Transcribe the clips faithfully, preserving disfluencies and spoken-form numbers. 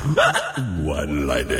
One-liner.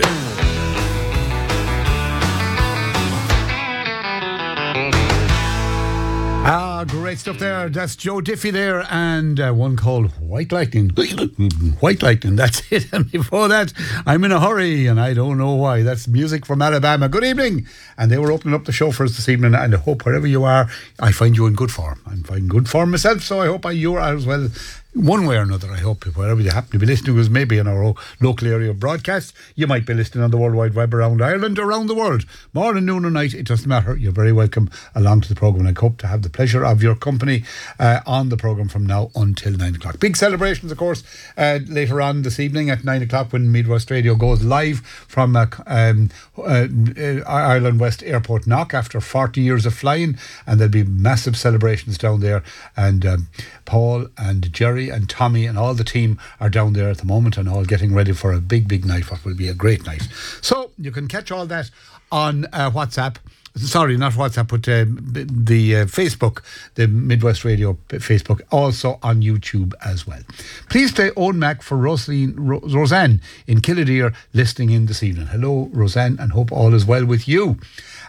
Ah, great stuff there. That's Joe Diffie there, and uh, one called White Lightning. White Lightning, that's it. And before that, I'm in a hurry, and I don't know why. That's music from Alabama. Good evening. And they were opening up the show for us this evening, and I hope wherever you are, I find you in good form. I'm finding good form myself, so I hope I, you are as well. One way or another, I hope, wherever you happen to be listening, because maybe in our local area of broadcast, you might be listening on the World Wide Web around Ireland, around the world. Morning, noon or night, it doesn't matter. You're very welcome along to the programme, and I hope to have the pleasure of your company uh, on the programme from now until nine o'clock. Big celebrations, of course, uh, later on this evening at nine o'clock when Midwest Radio goes live from uh, um, uh, Ireland West Airport Knock after forty years of flying, and there'll be massive celebrations down there, and um, Paul and Jerry and Tommy and all the team are down there at the moment and all getting ready for a big, big night, what will be a great night. So you can catch all that on uh, WhatsApp. Sorry, not WhatsApp, but uh, the uh, Facebook, the Midwest Radio Facebook, also on YouTube as well. Please play Owen Mac for Rosaline, Ro- Roseanne in Killdeer listening in this evening. Hello, Roseanne, and hope all is well with you.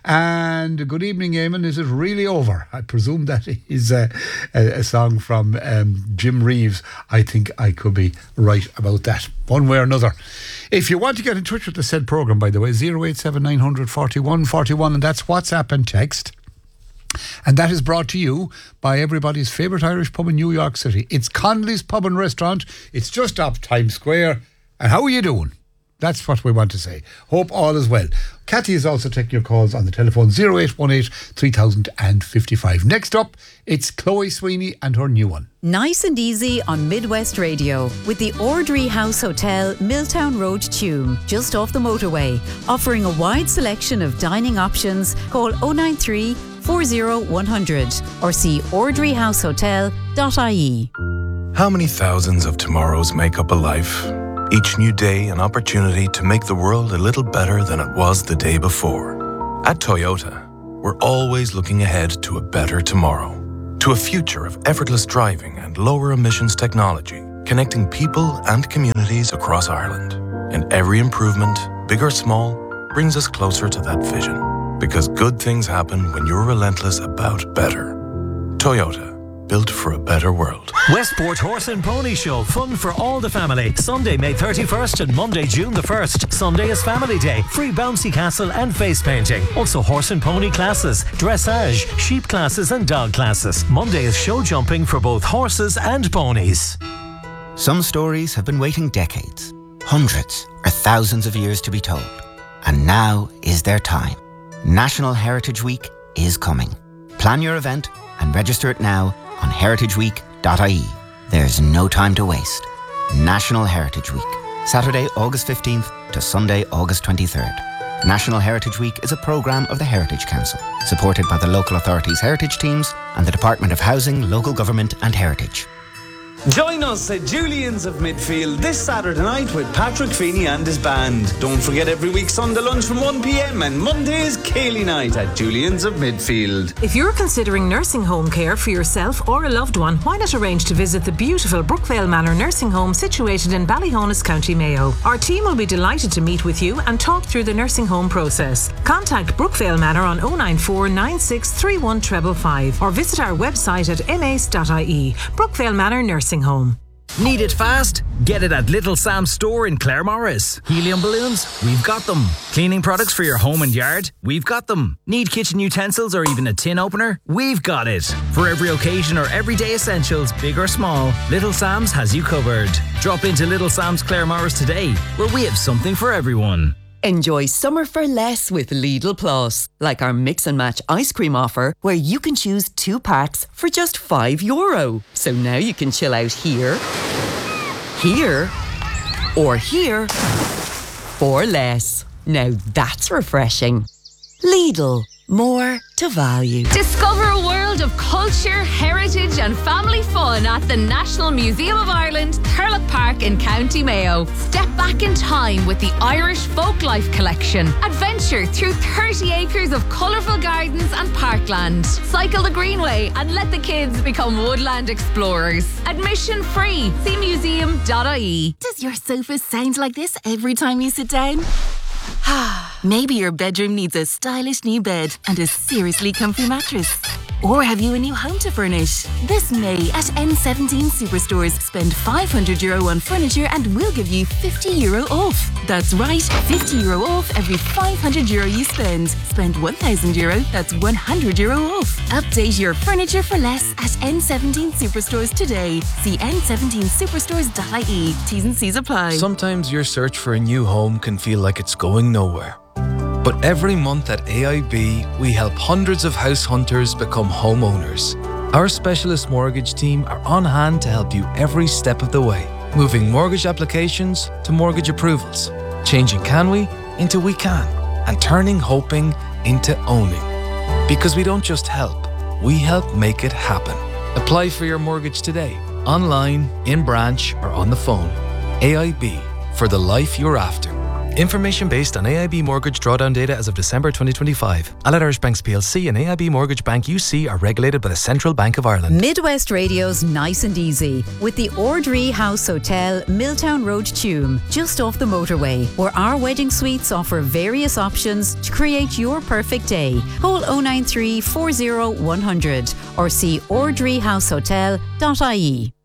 And good evening, Eamon. Is it really over? I presume that is a, a, a song from um, Jim Reeves. I think I could be right about that, one way or another. If you want to get in touch with the said programme, by the way, zero eight seven nine hundred forty-one forty-one, and that's WhatsApp and text. And that is brought to you by everybody's favourite Irish pub in New York City. It's Connolly's Pub and Restaurant. It's just off Times Square. And how are you doing? That's what we want to say. Hope all is well. Cathy is also taking your calls on the telephone zero eight one eight three thousand fifty-five. Next up, it's Chloe Sweeney and her new one. Nice and easy on Midwest Radio with the Ordry House Hotel, Milltown Road, Tuam, just off the motorway. Offering a wide selection of dining options. Call oh nine three, four oh one hundred or see ordry house hotel dot I E. How many thousands of tomorrows make up a life? Each new day an opportunity to make the world a little better than it was the day before. At Toyota, we're always looking ahead to a better tomorrow, to a future of effortless driving and lower emissions technology, connecting people and communities across Ireland. And every improvement, big or small, brings us closer to that vision. Because good things happen when you're relentless about better. Toyota. Built for a better world. Westport Horse and Pony Show. Fun for all the family. Sunday, May thirty-first and Monday, June the first. Sunday is Family Day. Free bouncy castle and face painting. Also horse and pony classes, dressage, sheep classes and dog classes. Monday is show jumping for both horses and ponies. Some stories have been waiting decades, hundreds or thousands of years to be told. And now is their time. National Heritage Week is coming. Plan your event and register it now on heritage week dot I E. There's no time to waste. National Heritage Week, Saturday, August fifteenth to Sunday, August twenty-third. National Heritage Week is a programme of the Heritage Council, supported by the local authorities' heritage teams and the Department of Housing, Local Government and Heritage. Join us at Julian's of Midfield this Saturday night with Patrick Feeney and his band. Don't forget every week Sunday lunch from one p.m. and Monday is Cayley night at Julian's of Midfield. If you're considering nursing home care for yourself or a loved one, why not arrange to visit the beautiful Brookvale Manor nursing home situated in Ballyhonus, County Mayo. Our team will be delighted to meet with you and talk through the nursing home process. Contact Brookvale Manor on oh nine four, nine six three one five five five or visit our website at m a c e dot I E. Brookvale Manor Nursing Home. Need it fast? Get it at Little Sam's store in Claremorris. Helium balloons? We've got them. Cleaning products for your home and yard? We've got them. Need kitchen utensils or even a tin opener? We've got it. For every occasion or everyday essentials, big or small, Little Sam's has you covered. Drop into Little Sam's Claremorris today, where we have something for everyone. Enjoy summer for less with Lidl Plus, like our mix and match ice cream offer, where you can choose two packs for just five euro. So now you can chill out here, here, or here for less. Now that's refreshing. Lidl, more to value. Discover a world of culture, heritage and family fun at the National Museum of Ireland, Thurlock Park in County Mayo. Step back in time with the Irish Folklife Collection. Adventure through thirty acres of colourful gardens and parkland. Cycle the Greenway and let the kids become woodland explorers. Admission free. See museum dot I E. Does your sofa sound like this every time you sit down? Maybe your bedroom needs a stylish new bed and a seriously comfy mattress. Or have you a new home to furnish? This May at N seventeen Superstores, spend five hundred euro on furniture and we'll give you fifty euro off. That's right, fifty euro off every five hundred euro you spend. Spend one thousand euro, that's one hundred euro off. Update your furniture for less at N seventeen Superstores today. See N seventeen superstores dot I E. T's and C's apply. Sometimes your search for a new home can feel like it's going nowhere. But every month at A I B, we help hundreds of house hunters become homeowners. Our specialist mortgage team are on hand to help you every step of the way, moving mortgage applications to mortgage approvals, changing can we into we can, and turning hoping into owning. Because we don't just help, we help make it happen. Apply for your mortgage today, online, in branch, or on the phone. A I B, for the life you're after. Information based on A I B mortgage drawdown data as of December twenty twenty-five. Allied Irish Banks P L C and A I B Mortgage Bank U C are regulated by the Central Bank of Ireland. Midwest Radio's Nice and Easy with the Ordree House Hotel, Milltown Road, Tuam, just off the motorway, where our wedding suites offer various options to create your perfect day. Call oh nine three, four oh, one hundred or see ordree house hotel dot I E.